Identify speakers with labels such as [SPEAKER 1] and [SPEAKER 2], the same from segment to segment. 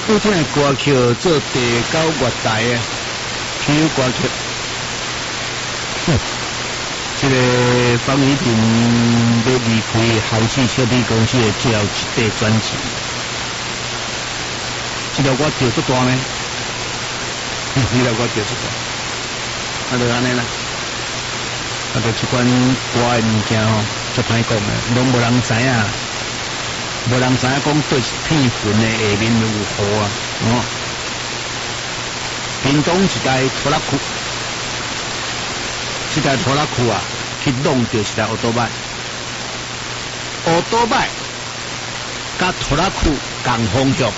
[SPEAKER 1] 有这个歌曲做第9月台的体育歌曲，这个方怡婷要离开豪记小米公司的最后一张专辑，这条我调足大呢，这条我调足大，就安尼啦。就这款歌的物件吼，足歹讲的，拢无人知影，无人知影讲对片云的下面有雨啊，屏东一台拖拉库，这台拖拉库啊，去弄到一台奥多麦，奥多麦甲拖拉库同方向，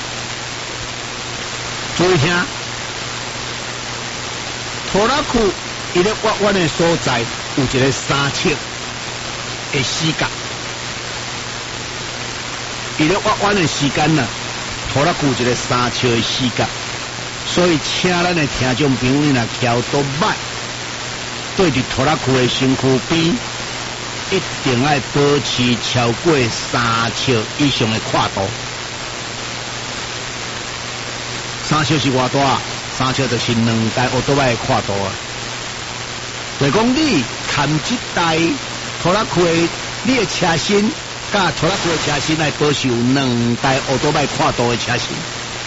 [SPEAKER 1] 注意听，拖拉库。伊咧弯弯的所在有一个3尺的死角，伊咧弯弯的时间呢，拖拉库一个3尺的死角，所以请咱的听众朋友若翘倒摆，对住拖拉库的身躯边，一定要保持超过3尺以上的跨度。3尺是偌大？3尺就是2台奥多麦的跨度啊。就讲你看这台拖拉库的你的车身，甲拖拉库的车身来保持有2台奥多麦跨度的车身，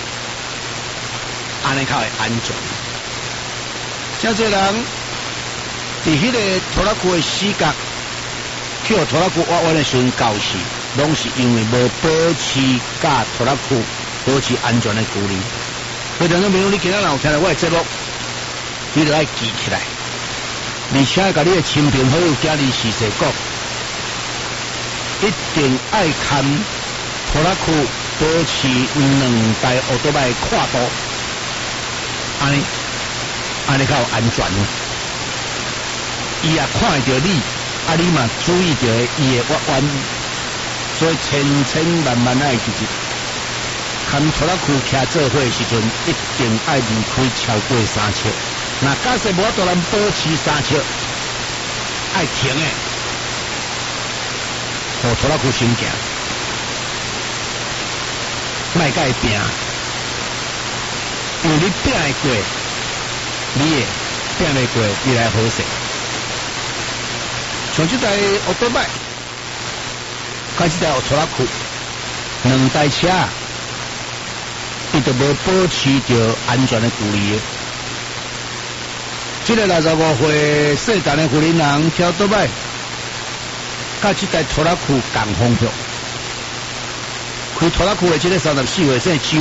[SPEAKER 1] 安尼较会安全。真侪人伫迄个拖拉库的死角，去互拖拉库弯弯的时阵搞死，拢是因为无保持甲拖拉库保持安全的距离。所以听众朋友，你今仔有听到我的节目，你就要记起来。而且甲你的亲朋好友家里是谁讲，一定爱看拖拉库保持2台奥多麦跨度，安尼较有安全呢。伊也看会到你，你嘛注意到伊的弯弯，所以千万爱记住，看拖拉库徛做伙的时阵，一定爱离开超过3尺。那假设无多人保持3尺，爱停诶，互拖拉库先行，莫甲伊拼，因为你拼会过，你会拼袂过，你来好势。像这台奥多麦，甲这台拖拉库，2台车，伊都无保持着安全的距离。这个65岁细陈的富人人跳倒摆，甲这台拖拉库同方向，开拖拉库的这个34岁姓周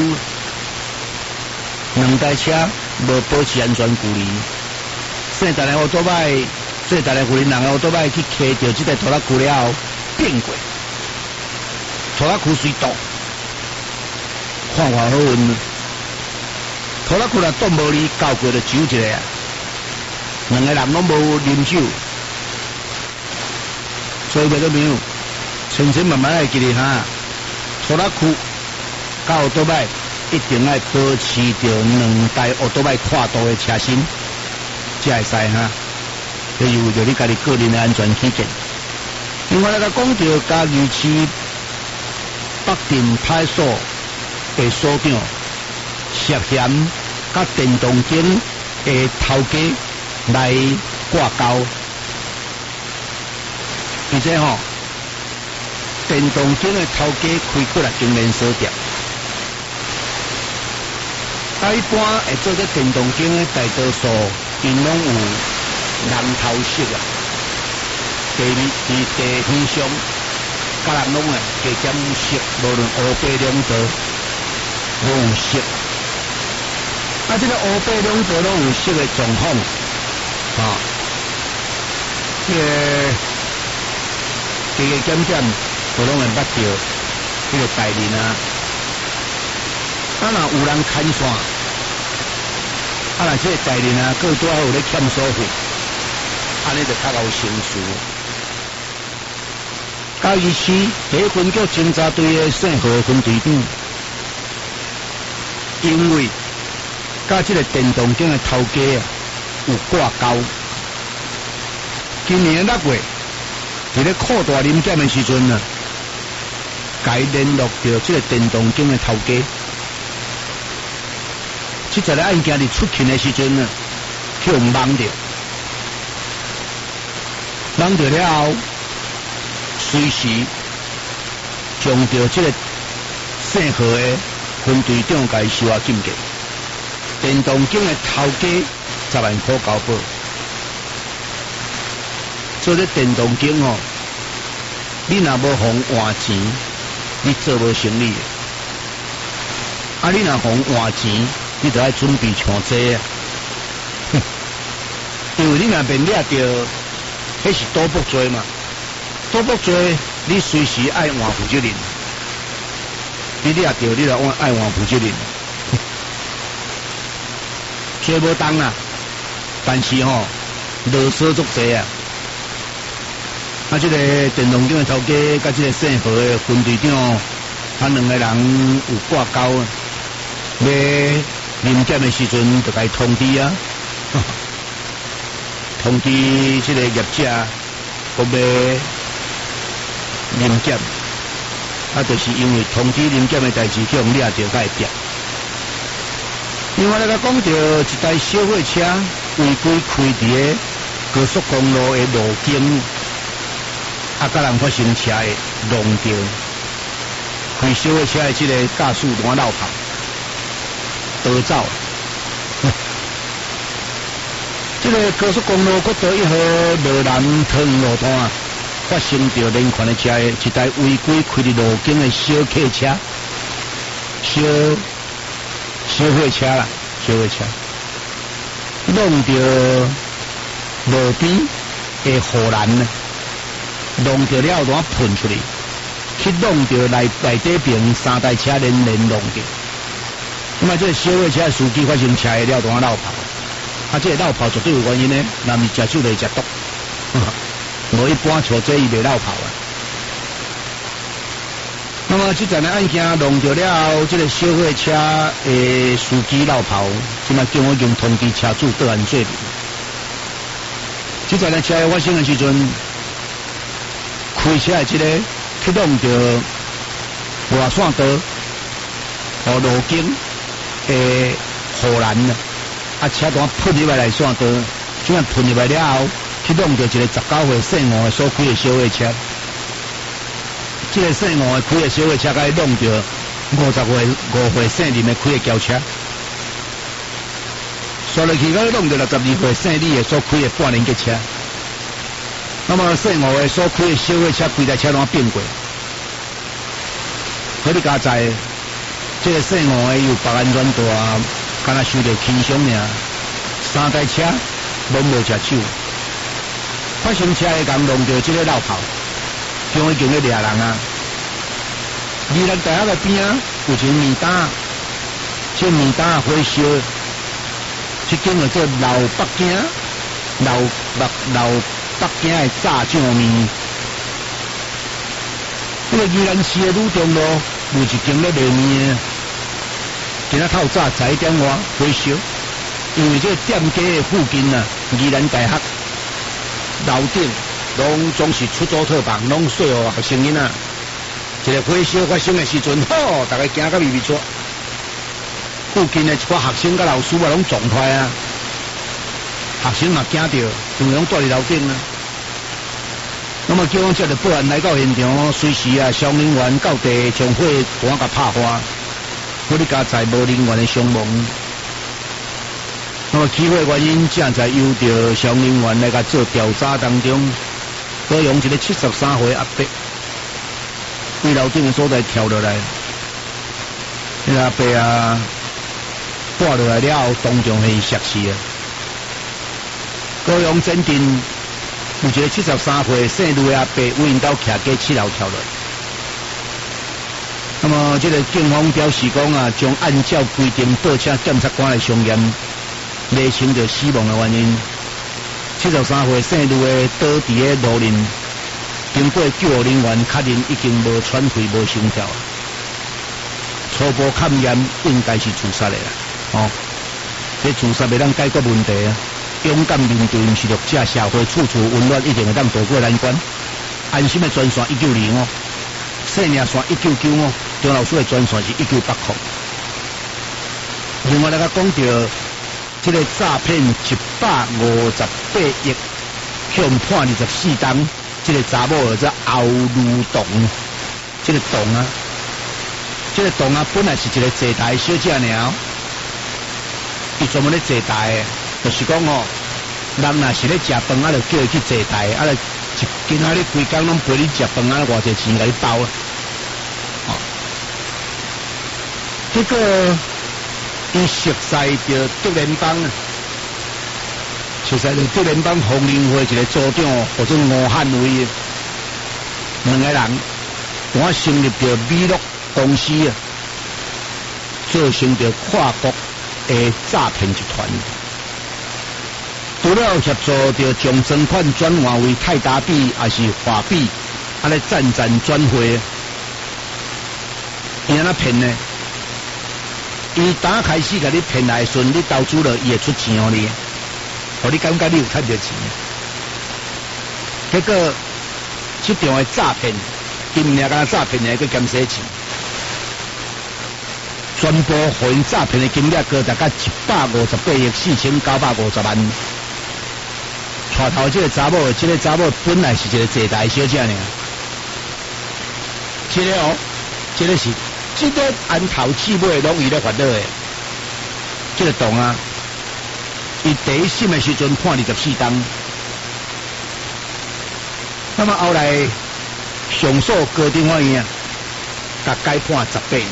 [SPEAKER 1] ，2台车无保持安全距离，细陈的奥多摆，细陈的富人人的奥多摆去骑着这台拖拉库了后变过，拖拉库随倒，看好运，拖拉库若挡无你，交过就走一个啊。2个人拢无啉酒，所以听众朋友，千万要记住哈，拖拉库甲奥多麦一定要保持着2台奥多麦跨度的车身，才会使哈。这是为着你家己个人的安全起见。另外，来讲到嘉义市北镇派出所的所长涉嫌甲电动间的头家来挂钩，而且电动间的头家开过来经连锁店，一般会做这电动间的大多数，因拢有人头色啊，地面上，甲人拢加点色，无论黑白两道拢有色。这个黑白两道拢有色的状况。这个检点，就拢会捌到这个代理啊。若有人牵线，若这个代理啊，各多有咧欠收费，安尼就较有成事。嘉义市第一分局侦查队的姓何分队长，因为甲这个电动间的头家啊有挂钩。今年6月，伫咧扩大临检的时阵呢，甲伊联络到这个电动间的头家， 即个案件伫出勤的时阵呢，去互蒙着，蒙着了后，随时将着即个姓何的分队长甲伊收押禁戒，电动警的头家10万块交保，做咧电动警哦，你若无互换钱，你做无生意。啊！你若互换钱，你就要准备抢济啊！因为你若面掠着，迄是赌博罪嘛。赌博罪，你随时爱换负责任。你掠着，你就爱换负责任。罪无重啦，但是吼，啰嗦足济啊！啊，这个电动警的头家，甲这个姓何的分队长，啊，两个人有挂钩啊。要临检的时阵，就该通知啊，通知这个业者，要临检，啊，就是因为通知临检的代志，叫人掠着该跌。另外来讲到一台小货车违规开伫个高速公路的路径，啊，甲人发生车的弄掉，开小货车的这个驾驶员绕跑。逃走，这个高速公路国道1号罗南桃园路段啊，发生着连环的车的一台违规开入路径的小客车、小货车啦，小货车，弄着路边的护栏呢，弄着了后喷出去，去弄着内底边3台车连弄着。那么这个小货车司机发生车的了，当绕跑，啊，这个绕跑绝对有原因呢，那是食酒类食毒，无一般像这伊袂绕跑啊。那么这阵的案件弄着了后，这个小货车的司机绕跑，现在叫我用通知车主倒案罪名。这阵的车发生的时阵，开车的这个去弄着外线道和路径。护栏呢，啊，车单喷入来线道，这样喷入来了后，去弄到一个19岁姓吴的所开的小货车，这个姓吴的开的小货车，甲伊弄到5岁姓林的开的轿车，刷落去，甲伊弄到62岁姓李的所开的半年级车，那么姓吴的所开的小货车，规台车单变过，好你家在。这个姓吴的有别安全带，敢若受到轻伤尔，3台车拢无食手，发生车的人弄到这个绕跑，将已经咧掠人啊！宜兰大学的边啊，有一个面单，这面单火烧，这间叫做老北京的炸酱面。这个宜兰市的路中路有一间咧卖面的。今仔透早11点外火烧，因为这个店家的附近啊，宜兰大学楼顶拢总是出租套房，拢细哦学生囡仔。一个火烧发生的时阵，大家惊甲咪咪错。附近的一寡学生甲老师啊，拢撞坏啊，学生嘛惊着，因为拢住伫楼顶啊。那么叫我接着报案来到现场，随时啊，消防人员到地将火单甲拍花。我哋家在无人员的伤亡，那么起火原因正在由着消防人员来甲做调查当中。高雄一个73岁阿伯，对楼顶的所在跳落来，那个阿伯啊，挂落来了后，当场被摔死啊！高雄镇定有一个73岁姓卢的阿伯，为因兜徛过7楼跳落。那么，这个警方表示讲啊，将按照规定报请检察官来详验，厘清着死亡的原因。73岁姓卢的倒伫个路面，经过救护人员确认已经无喘气、无心跳，初步勘验应该是自杀的啦。哦，这自杀袂当解决问题啊！勇敢面对，毋是弱者，社会处处温暖，一定会当渡过难关。安心的专线192，生命线199，张老师的专线是198。 另外，咱讲到这个诈骗158亿，向判24档，这个查某叫欧如彤，这个彤啊，本来是一个坐台小姐尔，伊专门咧坐台，就是讲哦，人若是咧食饭啊，就叫伊去坐台，啊，今仔日规工拢陪你食饭啊，偌济钱甲你包啊，哦，结果。伊熟悉着德联邦啊，熟悉着德联邦红林会一个组长或者吴汉伟，两个人我成立着美乐公司啊，造成着跨国的诈骗集团。除了协助着将存款转换为泰达币还是华币，啊来赞转汇，伊安那骗呢？伊打开始甲你骗来的时，你投资了，伊会出钱互你，互你感觉你有赚着钱。结果，这场的诈骗，伊毋仅敢诈骗呢，佮减洗钱，全部互因诈骗的金额高达158亿4950万。带头这个查某本来是一个坐台小姐呢，这个是。这个安头起尾拢伊咧烦恼的，这个洞啊，伊第一审的时阵判24档，那么后来上诉高等法院啊，甲改判18年。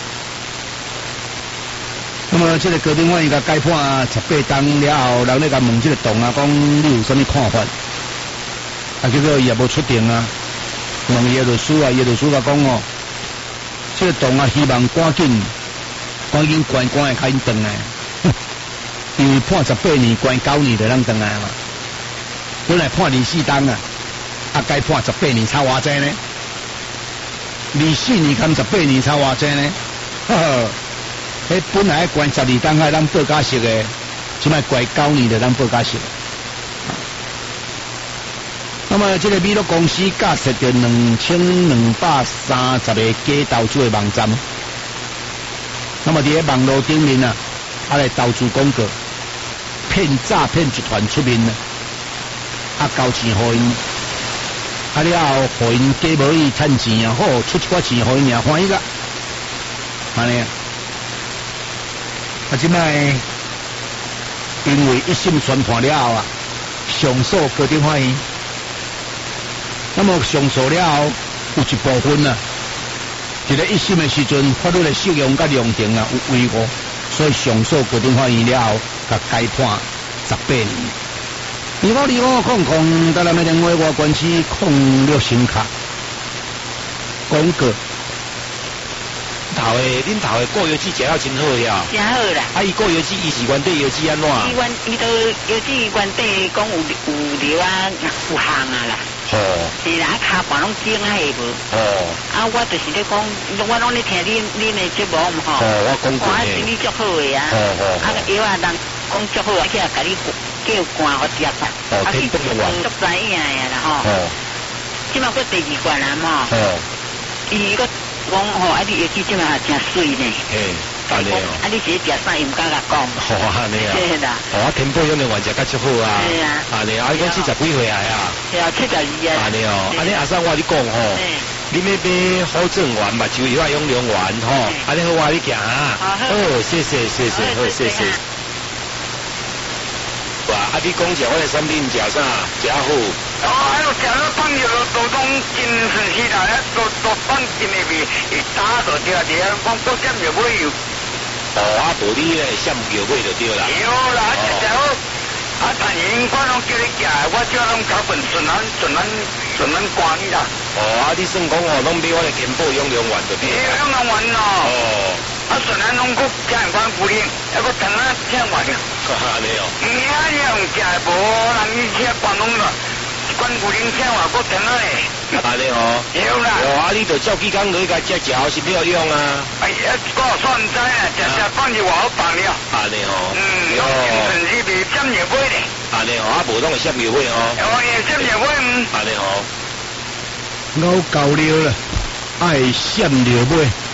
[SPEAKER 1] 那么这个高等法院甲改判18档了后，人咧甲问这个洞啊，讲你有啥物看法？啊，结果伊也无出庭啊，问伊的律师啊，伊律师甲讲哦。这个洞啊，希望赶紧关会开因转来，因为判18年，关9年就咱转来嘛。本来判24档啊，该判18年差偌济呢？24年跟18年差偌济呢？迄本来关12档啊，咱报假释的，即摆关9年就咱报假释。那么，这个美乐公司架设着2230个假投资的网站，那么伫网络顶面啊，来投资广告，骗诈骗集团出面交钱互因，了后互因假无伊趁钱啊，好出一寡钱互因也欢喜个，安尼啊，即摆因为一审宣判了后啊，上诉高等法院。那么上诉了后，有一部分啊，一个一审的时阵，法律的适用甲量刑啊有违误，所以上诉高等法院了后，甲改判18年。25空空，台南的电话外关系06声卡广告。
[SPEAKER 2] 恁头的过油脂食了真好呀，
[SPEAKER 3] 真好啦。
[SPEAKER 2] 伊过油脂，伊是原底油脂安怎？
[SPEAKER 3] 伊都油脂原底讲有流啊，有项啊啦。是啦，骹盘拢整啊下无。我就是咧讲，我拢咧听恁的节目嘛吼。
[SPEAKER 2] 我讲过
[SPEAKER 3] 诶。生意足好诶啊。药啊，人讲足好，而且甲你叫罐互食法。
[SPEAKER 2] 听不懂啊。
[SPEAKER 3] 足知影诶啦吼。即摆佫第2罐啦嘛。伊佫讲吼，你药脂即摆也真水呢。
[SPEAKER 2] 安尼哦。
[SPEAKER 3] 你是食啥？伊毋敢甲讲。
[SPEAKER 2] 安尼啊。
[SPEAKER 3] 是啦。
[SPEAKER 2] 天保养的原食甲足好啊。
[SPEAKER 3] 是啊。
[SPEAKER 2] 安尼啊，你讲70几岁啊？
[SPEAKER 3] 是啊，72啊。
[SPEAKER 2] 安尼哦，安尼阿三我你讲吼，你要买好正丸目睭油啊，用良丸吼，安尼好我你行啊。谢谢，好谢谢。哇，你讲者我哋身边食啥？食好。
[SPEAKER 4] 食了放入都当真顺时啦，都放进里面，一打就对对，讲都点就买油。
[SPEAKER 2] 无你咧闪油买就对啦。
[SPEAKER 4] 有啦，食好。但是因我拢叫你食，我叫拢搞份顺咱关你啦。
[SPEAKER 2] 你算讲拢买我哋健保养良丸就对。
[SPEAKER 4] 养良丸咯。顺咱拢个加人关固定，一个等啊听完嘅。
[SPEAKER 2] 安尼哦。
[SPEAKER 4] 你用食无，人伊吃关拢啦。关固定听话，个等啊嘞。
[SPEAKER 2] 安尼哦。
[SPEAKER 4] 有啦。
[SPEAKER 2] 你就照几工落去甲食好是了用啊。
[SPEAKER 4] 我算唔知啊，食放入我好办了。
[SPEAKER 2] 安尼哦。
[SPEAKER 4] 用顺时袂闪油买咧。
[SPEAKER 2] 安尼哦，无拢会闪油买哦。
[SPEAKER 4] 闪油买
[SPEAKER 2] 安尼哦。
[SPEAKER 1] 我够了啦，爱闪油买。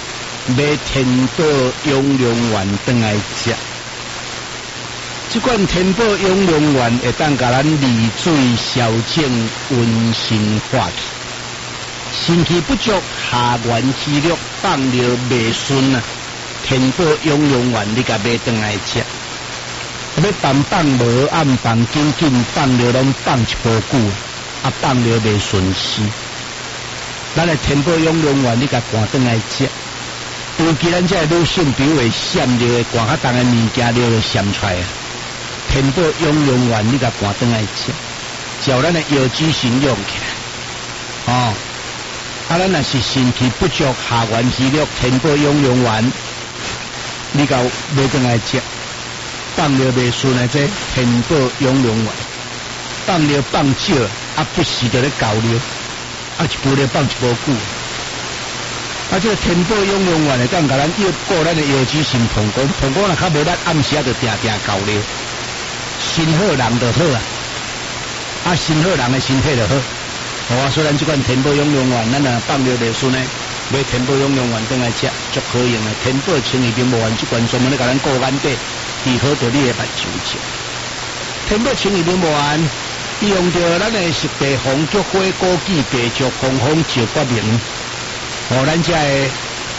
[SPEAKER 1] 买天宝养龙丸回来食。这款天宝养龙丸会当甲咱利水消肿、温心化气。肾气不足、下元气弱、放尿未顺啊，天宝养龙丸你甲买回来食。要放无暗放紧紧，放尿拢放一波久，啊放尿未顺时。咱的天宝养龙丸你甲赶回来食。尤其咱这女性比如会闪尿的，赶较重的物件尿会闪出来啊。天宝养龙丸你甲赶回来食，照咱的腰肌神用起来。哦，啊咱若是肾气不足、下元气弱，天宝养龙丸你甲买回来食。放尿未顺的这天宝养龙丸，放尿放少，啊不时就咧交尿，啊一步咧放一步久。啊，这个天宝养龙丸会当甲咱要顾咱的腰肌神膀胱，膀胱若较无力，暗时啊就定定交尿。心好人就好啊，啊心好人的身体就好。哦，所以咱这款天宝养龙丸，咱若放尿未顺呢，买天宝养龙丸回来食，足好用的。天宝清热平目丸这款专门咧甲咱顾眼底。治好着你的目睭症，天宝清热平目丸，利用着咱的食地黄菊花、枸杞、白术、红枫、石决明，哦，咱这的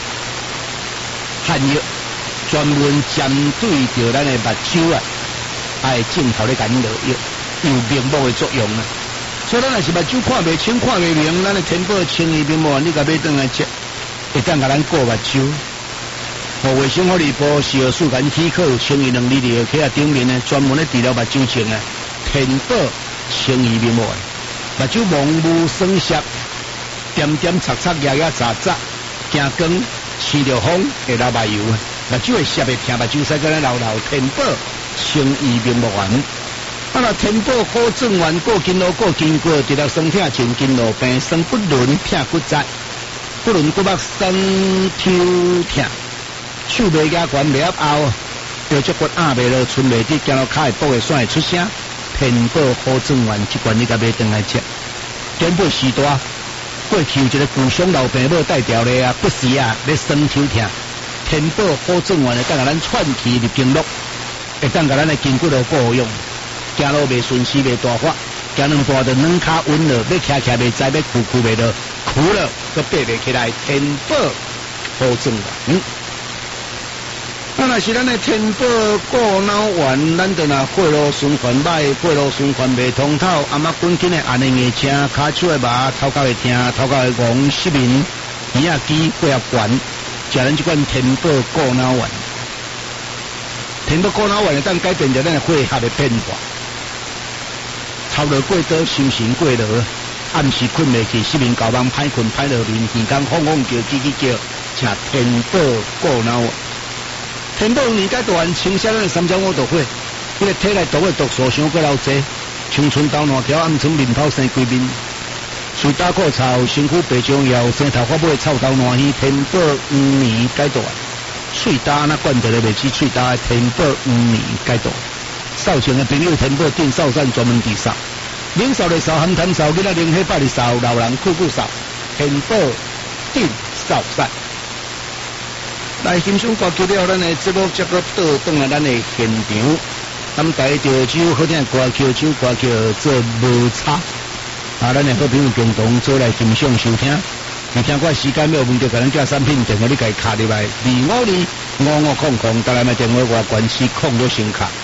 [SPEAKER 1] 汉药专门针对着咱的目睭啊，爱镜头咧甲咱落药，有明目的作用啊。所以咱若是目睭看袂清、看袂明，咱的天宝清热平目丸，你甲买回来食，会当甲咱顾目睭。卫生福利部是由树干体科有清热能力的，企业顶面呢专门咧治疗目睭症啊。天宝清热平目丸，目睭蒙雾酸涩、点点擦擦、压压杂杂，行光、吹着风会流目油啊，目睭会涩会疼，目睭使个咱流流。天宝清热平目丸，啊那天宝好转丸过筋络过筋骨，治疗酸痛、前筋络病、酸骨轮、疼骨折、骨轮骨膜酸抽疼。手袂压悬，袂压凹，腰脊骨压袂落，寸袂直，行路脚会跛会酸会出声。天宝好转丸这罐你甲买回来食。天宝时代过去有一个旧伤老病母带调咧啊，不时啊咧酸抽疼。天宝好转丸会当甲咱串气入经络，会当甲咱的筋骨都顾好用。行路袂顺时袂大发，行两步就软脚稳了，要徛徛袂知，要屈屈袂落，屈了都爬袂起来。天宝好转丸。那若是咱的天宝过脑丸，咱就若血路循环歹，血路循环袂通透，阿妈滚紧的按的硬青，骹手的麻，头壳会疼，头壳会戆，失眠，耳仔肌血压悬，食咱这款天宝过脑丸。天宝过脑丸会当改变着咱的血压的变化，操劳过多，心神过劳，暗时困袂去，失眠、搞梦、歹困、歹落眠，耳光轰轰叫、叽叽叫，食天宝过脑丸。天宝年解毒丸清消咱的3.5度火，迄个体内毒的毒素伤过老济，青春痘烂条，暗存面泡生规面，嘴打苦臭，身躯白中腰，生头发尾臭头烂稀。天宝年解毒丸，喙焦那灌着咧袂起喙焦的天宝年解毒丸。少情的朋友，天宝定少散专门治扫，年少的扫含痰扫，囡仔零黑百里扫，老人酷酷扫，天宝定少散。来欣赏歌曲了，咱的节目接个倒转来咱的现场，咱台着首好听的歌曲，唱歌曲做无差，啊，咱的好朋友共同做来欣赏收听。你听我时间没有问题，甲咱这产品电话你家卡入来，252550，台南的电话外关系控就先卡。